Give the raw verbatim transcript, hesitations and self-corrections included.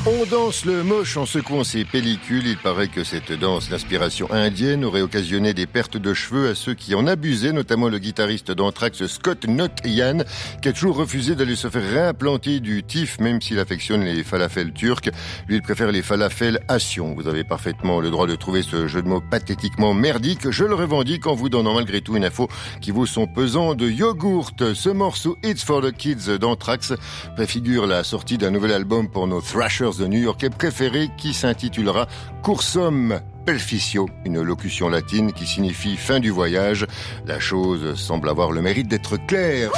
On danse le moche en secouant ses pellicules. Il paraît que cette danse d'inspiration indienne aurait occasionné des pertes de cheveux à ceux qui en abusaient, notamment le guitariste d'Anthrax Scott Notyan, qui a toujours refusé d'aller se faire réimplanter du tif, même s'il affectionne les falafels turcs. Lui, il préfère les falafels à Sion. Vous avez parfaitement le droit de trouver ce jeu de mots pathétiquement merdique. Je le revendique en vous donnant malgré tout une info qui vaut son pesant de yogourt. Ce morceau It's for the Kids d'Anthrax préfigure la sortie d'un nouvel album pour nos thrashers de New-Yorkais préférés qui s'intitulera Cursum Pelficio, une locution latine qui signifie fin du voyage. La chose semble avoir le mérite d'être claire.